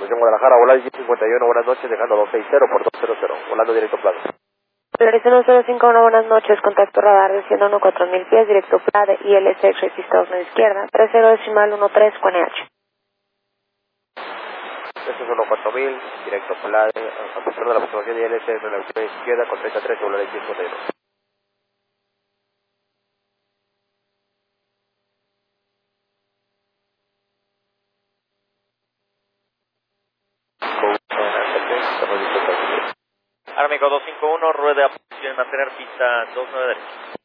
Asunción Guadalajara, volar 51, buenas noches, dejando 260 por 200, volando directo Plaza. Florida 1051, buenas noches, contacto radar desciendo 14000 pies, directo Plaza, ILS registrados a la izquierda, 30.13 con EH. Esto es 14000, directo Plaza, a partir de la aproximación de ILS en la izquierda con 33, volar 51. Ármico 251, rueda a posición, mantener pista 29 derecha.